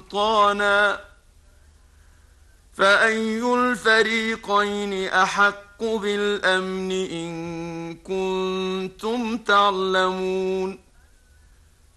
سلطانا فأي الفريقين أحق بالأمن إن كنتم تعلمون